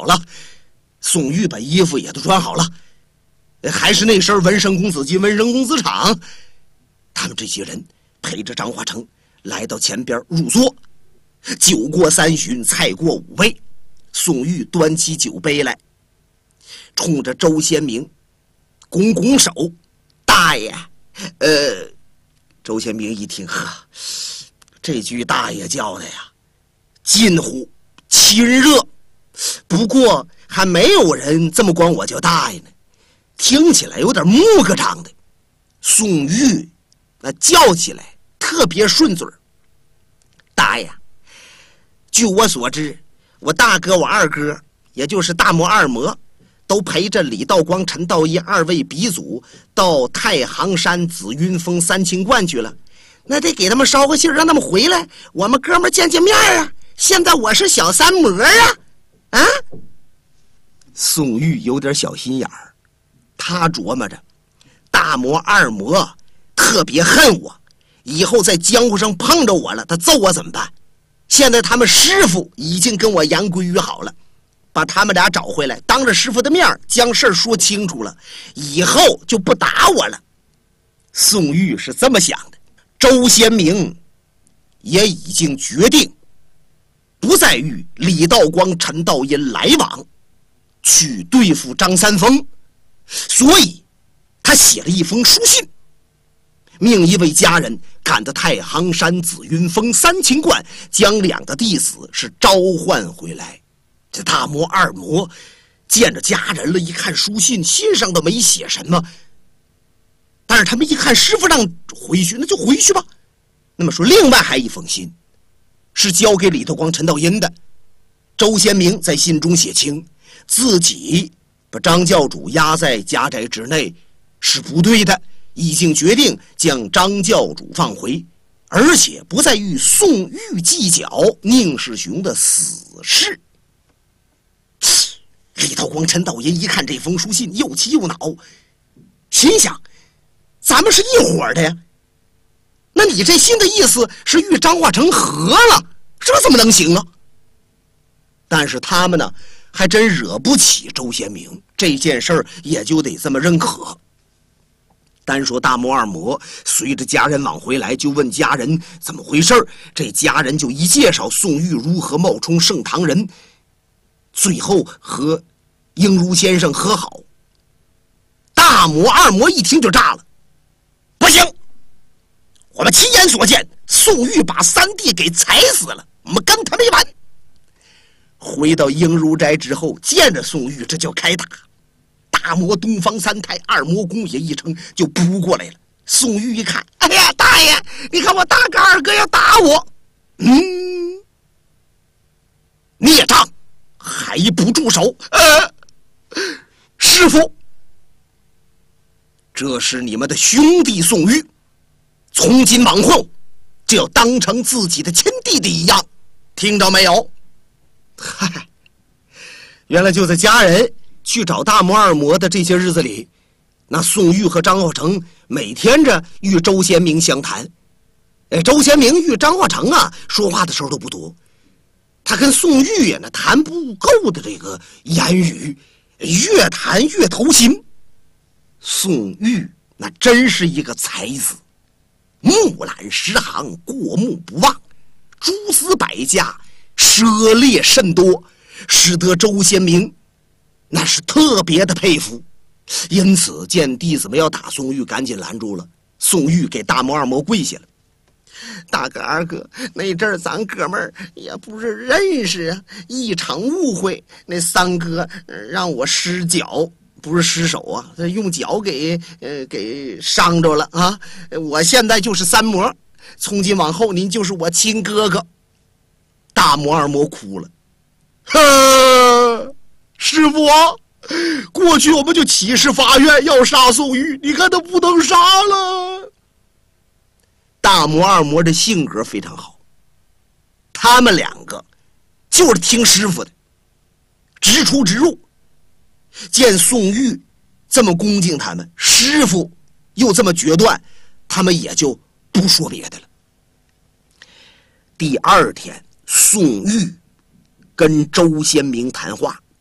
了。宋玉把衣服也都穿好了，还是那身纹身公子巾、纹身公子氅。他们这些人陪着张化成来到前边入座。酒过3巡，菜过5味，宋玉端起酒杯来，冲着周先明拱拱手：“大爷。”周先明一听，呵，这句大爷叫的呀，近乎亲热。不过还没有人这么管我叫大爷呢，听起来有点木个长的。宋玉那叫起来特别顺嘴：“大爷，据我所知，我大哥我二哥，也就是大魔二魔，都陪着李道光、陈道一2位鼻祖到太行山紫云峰3清观去了，那得给他们捎个信，让他们回来，我们哥们见面啊。现在我是小三魔啊！”宋玉有点小心眼儿，他琢磨着，大魔二魔特别恨我，以后在江湖上碰着我了，他揍我怎么办？现在他们师傅已经跟我言归于好了，把他们俩找回来，当着师傅的面将事说清楚了，以后就不打我了。宋玉是这么想的。周先明也已经决定不再与李道光、陈道阴来往，去对付张三丰，所以他写了一封书信，命一位家人赶到太行山紫云峰3清观，将2个弟子是召唤回来。这大魔二魔见着家人了，一看书信，信上都没写什么，但是他们一看师傅让回去，那就回去吧。那么说另外还一封信是交给李道光、陈道阴的。周先明在信中写清，自己把张教主压在家宅之内是不对的，已经决定将张教主放回，而且不再与宋玉计较宁世雄的死事。李道光、陈道阴一看这封书信，又气又恼，心想：咱们是一伙的呀，那你这信的意思是与张化成和了，这怎么能行啊？但是他们呢，还真惹不起周先明，这件事儿也就得这么认可。单说大魔二魔随着家人往回来，就问家人怎么回事，这家人就一介绍宋玉如何冒充盛唐人，最后和英如先生和好。大魔二魔一听就炸了：不行，我们亲眼所见宋玉把三弟给踩死了，我们跟他没完。回到英如斋之后，见着宋玉，这叫开打。大魔东方三太、二魔公也一撑就扑过来了。宋玉一看，哎呀，大爷，你看我大哥二哥要打我，孽障，还不住手！师父，这是你们的兄弟宋玉，从今往后就要当成自己的亲弟弟一样，听着没有？嗨，原来就在家人去找大魔二魔的这些日子里，那宋玉和张化成每天着与周先明相谈。周先明与张化成啊说话的时候都不多，他跟宋玉呀那谈不够的这个言语，越谈越投心。宋玉那真是一个才子，木览10行，过目不忘，诸子百家，涉猎甚多，使得周先明那是特别的佩服。因此见弟子们要打宋玉，赶紧拦住了。宋玉给大魔二魔跪下了：大哥二哥，那阵儿咱哥们儿也不是认识啊，一场误会，那三哥让我失脚，不是失手啊，用脚给伤着了啊！我现在就是三魔，从今往后您就是我亲哥哥。大魔二魔哭了：师父啊，过去我们就起誓发愿要杀宋玉，你看他不能杀了。大魔二魔的性格非常好，他们两个就是听师傅的，直出直入。见宋玉这么恭敬他们，师傅又这么决断，他们也就不说别的了。第二天，宋玉跟周先明谈话，